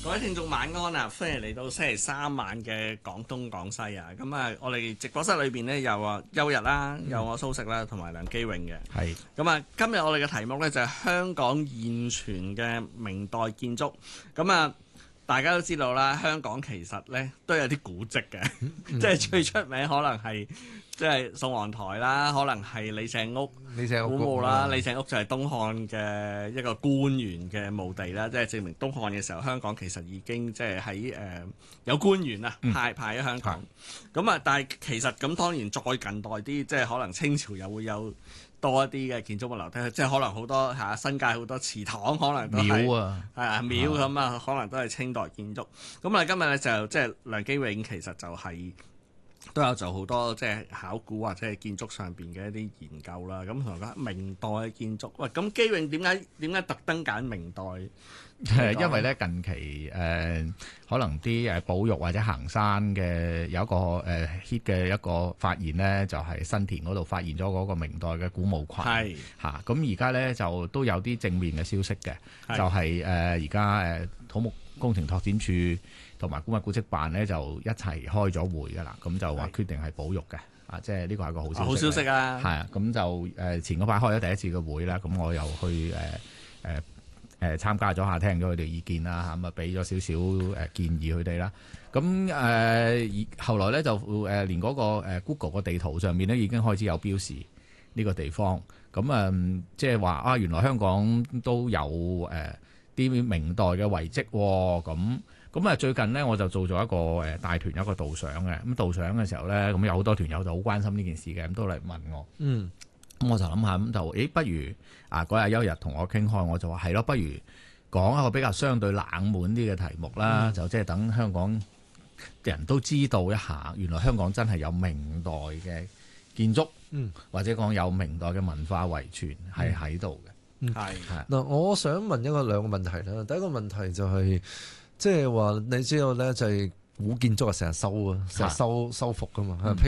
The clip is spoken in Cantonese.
各位聽眾晚安啊！歡迎嚟到星期三晚嘅廣東廣西啊！咁啊，我哋直播室裏邊呢，有啊邱日啦，有我蘇軾啦，同埋梁基永嘅。 係。 咁啊，今日我哋嘅題目呢，就係香港現存嘅明代建築。咁啊，大家都知道啦，香港其實呢都有啲古蹟嘅，即係最出名可能係即係宋皇台啦，可能係李鄭屋古墓啦。李鄭屋就係東漢嘅一個官員嘅墓地啦，即係證明東漢嘅時候香港其實已經即係喺有官員啊派喺香港。咁啊，但係其實咁當然再近代啲，即係可能清朝又會有多一啲嘅建築物留低，即係可能好多新界好多祠堂，可能都係廟咁啊，可能都係清代建築。咁啊，今日咧就即係梁基永其實就係都有做好多即係考古或者係建築上邊嘅一啲研究啦。咁同埋講明代嘅建築，喂，咁基永點解特登揀明代？ 因為咧近期可能啲保育或者行山嘅有一個hit 嘅一個發現咧，就係新田嗰度發現咗嗰個明代嘅古墓群。係嚇，咁而家咧就都有啲正面嘅消息嘅，就係而家土木工程拓展署同埋古物古蹟辦咧就一齊開咗會㗎啦，咁就話決定係保育嘅。啊，即係呢個係個好消息。好消息啊！係啊，咁就前嗰排開咗第一次嘅會啦，咁我又去參加咗下，聽咗佢哋意見啦，咁啊俾咗少少建議佢哋啦。咁後來咧就連嗰個Google 個地圖上面咧已經開始有標示呢個地方。咁即係話啊，原來香港都有啲明代嘅遺跡喎。咁啊最近呢，我就做咗一個帶團一個導賞嘅。咁導賞嘅時候咧，咁有好多團友就好關心呢件事嘅，咁都嚟問我。咁我就諗下，咁就不如嗰日邱日同我傾開，我就話係咯，不如講一個比較相對冷門啲嘅題目啦，就即係等香港人都知道一下，原來香港真係有明代嘅建築，或者講有明代嘅文化遺存係喺度嘅。 嗱，我想問兩個問題啦。第一個問題就係即係話你知道咧，就係古建築係成日修復噶嘛。